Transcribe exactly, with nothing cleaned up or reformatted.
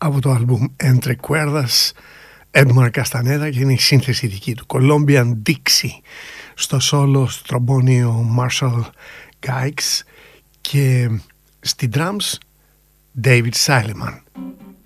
από το άλμπουμ Entre Cuerdas, Edmar Castaneda, και είναι η σύνθεση δική του. Colombian Dixie, στο solo, στο τρομπόνι ο Marshall Gikes και στη drums David Silverman.